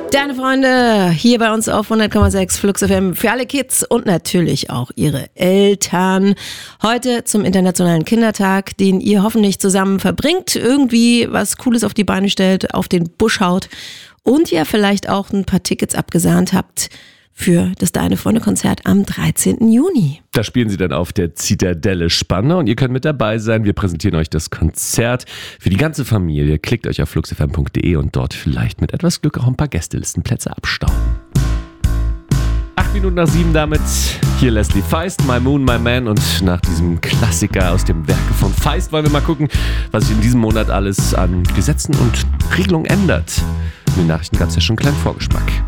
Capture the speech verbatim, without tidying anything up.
Deine Freunde hier bei uns auf hundert Komma sechs Flux F M für alle Kids und natürlich auch ihre Eltern. Heute zum Internationalen Kindertag, den ihr hoffentlich zusammen verbringt, irgendwie was Cooles auf die Beine stellt, auf den Busch haut und ihr vielleicht auch ein paar Tickets abgesahnt habt für das Deine Freunde Konzert am dreizehnten Juni. Da spielen sie dann auf der Zitadelle Spandau und ihr könnt mit dabei sein. Wir präsentieren euch das Konzert für die ganze Familie. Klickt euch auf flux f m punkt d e und dort vielleicht mit etwas Glück auch ein paar Gästelistenplätze abstauben. Acht Minuten nach sieben damit. Hier Leslie Feist, My Moon, My Man. Und nach diesem Klassiker aus dem Werke von Feist wollen wir mal gucken, was sich in diesem Monat alles an Gesetzen und Regelungen ändert. In den Nachrichten gab es ja schon einen kleinen Vorgeschmack.